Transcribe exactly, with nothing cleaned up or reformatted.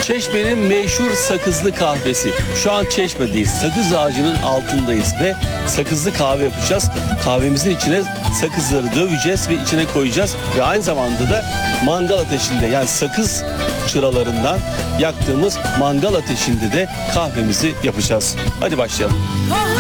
Çeşme'nin meşhur sakızlı kahvesi. Şu an Çeşme'deyiz. Sakız ağacının altındayız ve sakızlı kahve yapacağız. Kahvemizin içine sakızları döveceğiz ve içine koyacağız. Ve aynı zamanda da mangal ateşinde, yani sakız çıralarından yaktığımız mangal ateşinde de kahvemizi yapacağız. Hadi başlayalım.